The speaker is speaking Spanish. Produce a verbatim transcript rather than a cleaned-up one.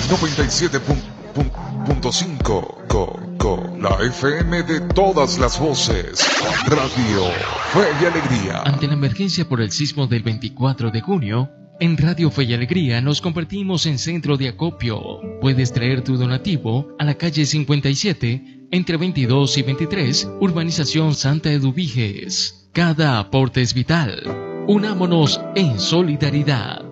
noventa y siete punto cinco, co, co, la F M de todas las voces. Radio Fe y Alegría. Ante la emergencia por el sismo del veinticuatro de junio, en Radio Fe y Alegría nos convertimos en centro de acopio. Puedes traer tu donativo a la calle cincuenta y siete, entre veintidós y veintitrés, Urbanización Santa Eduviges. Cada aporte es vital. Unámonos en solidaridad.